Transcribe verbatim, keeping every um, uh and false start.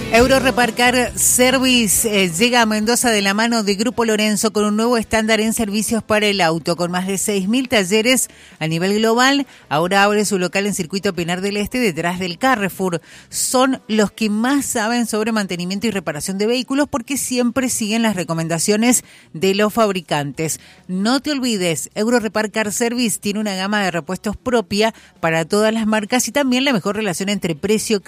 Eurorepar Car Service eh, llega a Mendoza de la mano de Grupo Lorenzo con un nuevo estándar en servicios para el auto. Con más de seis mil talleres a nivel global, ahora abre su local en Circuito Pinar del Este, detrás del Carrefour. Son los que más saben sobre mantenimiento y reparación de vehículos porque siempre siguen las recomendaciones de los fabricantes. No te olvides, Eurorepar Car Service tiene una gama de repuestos propia para todas las marcas y también la mejor relación entre precio,